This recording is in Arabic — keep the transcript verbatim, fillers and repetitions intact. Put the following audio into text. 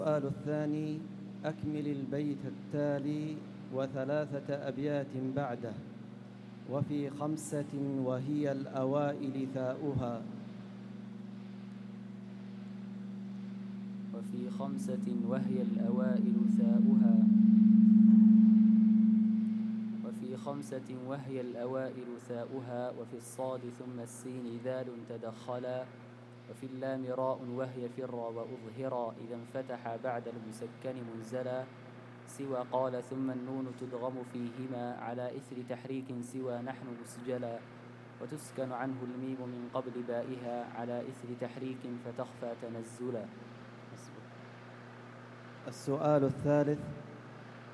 السؤال الثاني: أكمل البيت التالي وثلاثة أبيات بعده. وفي خمسة وهي الأوائل ثاؤها. وفي خمسة وهي الأوائل ثاؤها. وفي خمسة وهي الأوائل ثاؤها. وفي الصاد ثم السين ذال تدخلا. وفي اللام راء وهي فر وأظهرا إذا انفتح بعد المسكن منزلا. سوى قال ثم النون تدغم فيهما على إثر تحريك سوى نحن مسجلا. وتسكن عنه الميم من قبل بائها على إثر تحريك فتخفى تنزلا. السؤال الثالث: